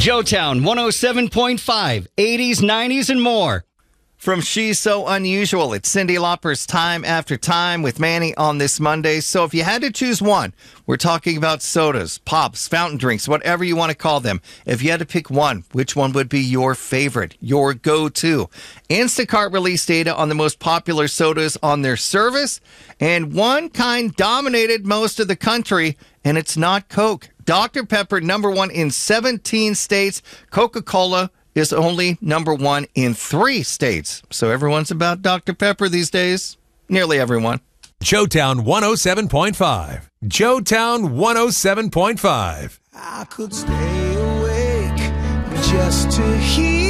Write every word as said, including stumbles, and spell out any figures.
Joetown one oh seven point five, eighties, nineties, and more. From She's So Unusual, it's Cyndi Lauper's Time After Time with Manny on this Monday. So if you had to choose one, we're talking about sodas, pops, fountain drinks, whatever you want to call them. If you had to pick one, which one would be your favorite, your go-to? Instacart released data on the most popular sodas on their service, and one kind dominated most of the country, and it's not Coke. Doctor Pepper, number one in seventeen states. Coca-Cola is only number one in three states. So everyone's about Doctor Pepper these days. Nearly everyone. Joetown one oh seven point five. Joetown one oh seven point five. I could stay awake just to hear